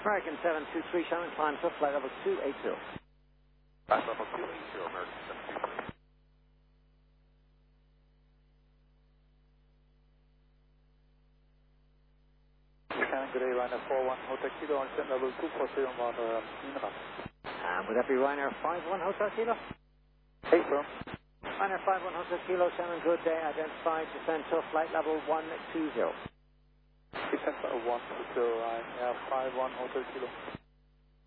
American 723, Shannon, climb to flight level 280. Flight level 280, American 723. Shannon, good day, Ryanair 41 Hotel Kilo, on descent level 240 on Minimum. And would that be Ryanair 51 Hotel Kilo? Hey, firm. Ryanair 51 Hotel Kilo, Shannon, good day. Identified, descend to flight level 120. Descent level 120, Ryanair 51 Hotel Kilo.